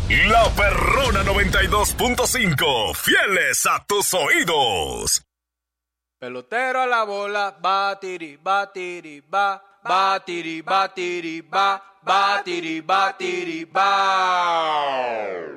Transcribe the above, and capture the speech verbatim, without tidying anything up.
La Perrona noventa y dos punto cinco, fieles a tus oídos. Pelotero a la bola, batiri, batiri, ba, batiri, batiri, ba, batiri, batiri, ba.